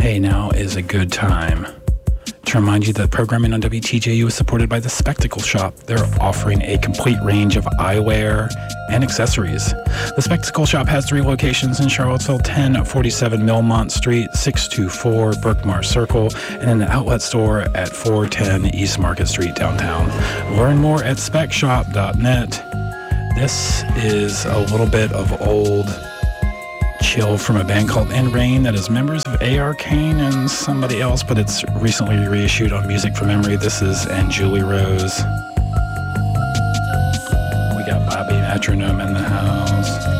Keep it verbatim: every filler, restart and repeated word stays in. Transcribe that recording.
Hey, now is a good time to remind you that programming on W T J U is supported by The Spectacle Shop. They're offering a complete range of eyewear and accessories. The Spectacle Shop has three locations in Charlottesville: ten forty-seven Millmont Street, six two four Berkmar Circle, and an outlet store at four ten East Market Street downtown. Learn more at spec shop dot net. This is a little bit of old chill from a band called In Rain that is members of A R Kane and somebody else, but it's recently reissued on Music from Memory. This is And Julie Rose. We got Bobby Metronome in the house.